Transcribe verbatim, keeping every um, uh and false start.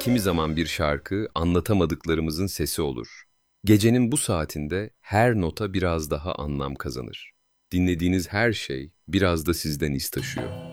Kimi zaman bir şarkı anlatamadıklarımızın sesi olur. Gecenin bu saatinde her nota biraz daha anlam kazanır. Dinlediğiniz her şey biraz da sizden iz taşıyor.